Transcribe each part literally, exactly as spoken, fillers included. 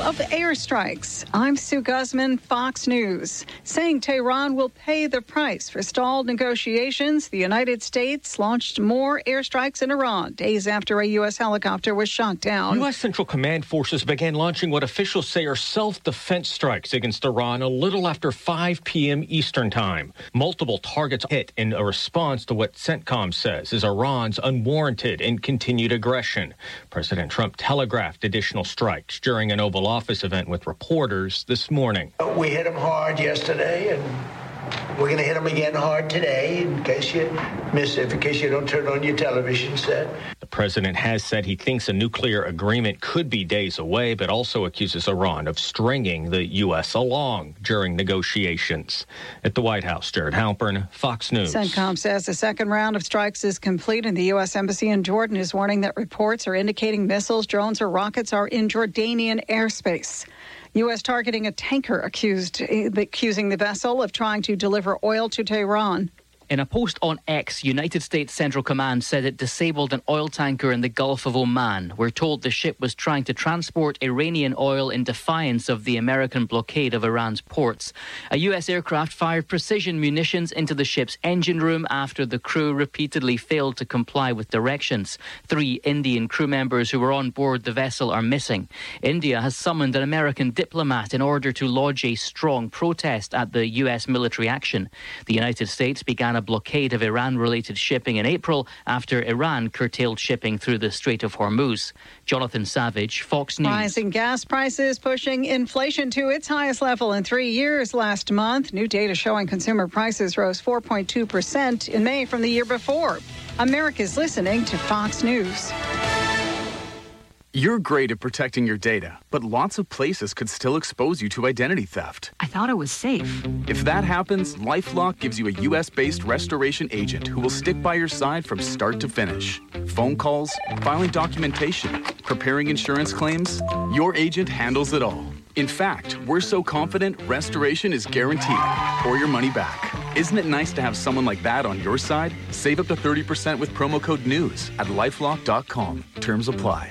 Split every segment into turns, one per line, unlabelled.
of airstrikes. I'm Sue Guzman, Fox News. Saying Tehran will pay the price for stalled negotiations, the United States launched more airstrikes in Iran days after a U S helicopter was shot down.
U S. Central Command forces began launching what officials say are self-defense strikes against Iran a little after five p.m. Eastern Time. Multiple targets hit in a response to what CENTCOM says is Iran's unwarranted and continued aggression. President Trump telegraphed additional strikes during an Oval Office event with reporters this morning.
We hit them hard yesterday, and we're going to hit them again hard today in case you miss it, in case you don't turn on your television set.
The president has said he thinks a nuclear agreement could be days away, but also accuses Iran of stringing the U S along during negotiations. At the White House, Jared Halpern, Fox News.
CENTCOM says the second round of strikes is complete, and the U S. Embassy in Jordan is warning that reports are indicating missiles, drones, or rockets are in Jordanian airspace. U S targeting a tanker accused, accusing the vessel of trying to deliver oil to Tehran.
In a post on X, United States Central Command said it disabled an oil tanker in the Gulf of Oman. We're told the ship was trying to transport Iranian oil in defiance of the American blockade of Iran's ports. A U S aircraft fired precision munitions into the ship's engine room after the crew repeatedly failed to comply with directions. Three Indian crew members who were on board the vessel are missing. India has summoned an American diplomat in order to lodge a strong protest at the U S military action. The United States began a blockade of Iran-related shipping in April after Iran curtailed shipping through the Strait of Hormuz. Jonathan Savage, Fox News.
Rising gas prices pushing inflation to its highest level in three years last month. New data showing consumer prices rose four point two percent in May from the year before. America's listening to Fox News.
You're great at protecting your data, but lots of places could still expose you to identity theft.
I thought it was safe.
If that happens, LifeLock gives you a U S-based restoration agent who will stick by your side from start to finish. Phone calls, filing documentation, preparing insurance claims, your agent handles it all. In fact, we're so confident restoration is guaranteed or your money back. Isn't it nice to have someone like that on your side? Save up to thirty percent with promo code NEWS at lifelock dot com. Terms apply.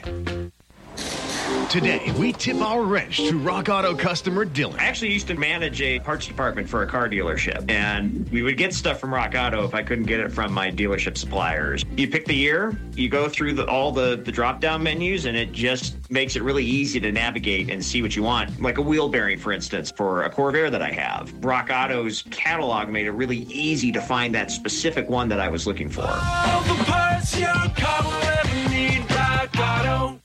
Today, we tip our wrench to Rock Auto customer Dylan.
I actually used to manage a parts department for a car dealership, and we would get stuff from Rock Auto if I couldn't get it from my dealership suppliers. You pick the year, you go through the, all the, the drop-down menus, and it just makes it really easy to navigate and see what you want. Like a wheel bearing, for instance, for a Corvair that I have. Rock Auto's catalog made it really easy to find that specific one that I was looking for.
All the parts your car will ever need, Rock Auto.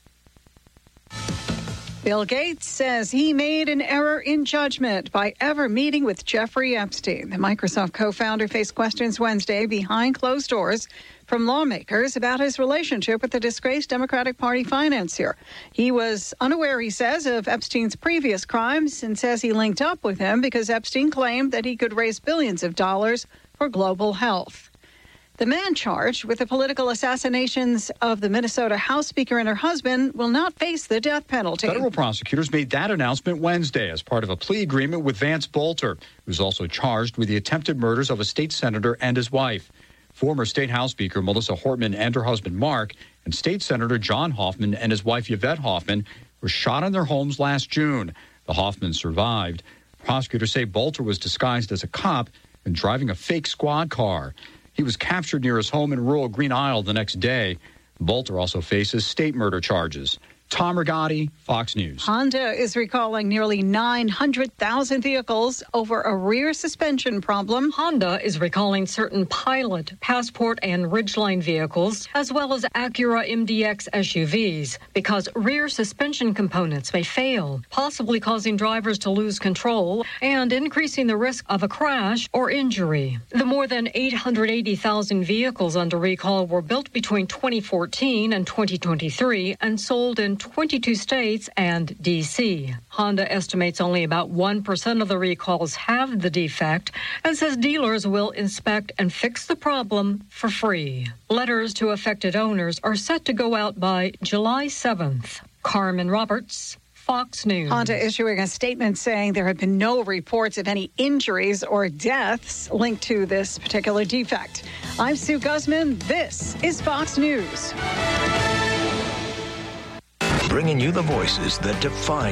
Bill Gates says he made an error in judgment by ever meeting with Jeffrey Epstein. The Microsoft co-founder faced questions Wednesday behind closed doors from lawmakers about his relationship with the disgraced Democratic Party financier. He was unaware, he says, of Epstein's previous crimes and says he linked up with him because Epstein claimed that he could raise billions of dollars for global health. The man charged with the political assassinations of the Minnesota House Speaker and her husband will not face the death penalty.
Federal prosecutors made that announcement Wednesday as part of a plea agreement with Vance Bolter, who's also charged with the attempted murders of a state senator and his wife. Former State House Speaker Melissa Hortman and her husband Mark and State Senator John Hoffman and his wife Yvette Hoffman were shot in their homes last June. The Hoffmans survived. Prosecutors say Bolter was disguised as a cop and driving a fake squad car. He was captured near his home in rural Green Isle the next day. Bolter also faces state murder charges. Tom Rigotti, Fox News.
Honda is recalling nearly nine hundred thousand vehicles over a rear suspension problem.
Honda is recalling certain Pilot, Passport, and Ridgeline vehicles, as well as Acura M D X S U Vs, because rear suspension components may fail, possibly causing drivers to lose control and increasing the risk of a crash or injury. The more than eight hundred eighty thousand vehicles under recall were built between twenty fourteen and twenty twenty-three and sold in twenty-two states and D C. Honda estimates only about one percent of the recalls have the defect and says dealers will inspect and fix the problem for free. Letters to affected owners are set to go out by July seventh. Carmen Roberts, Fox News.
Honda issuing a statement saying there have been no reports of any injuries or deaths linked to this particular defect. I'm Sue Guzman. This is Fox News.
Bringing you the voices that define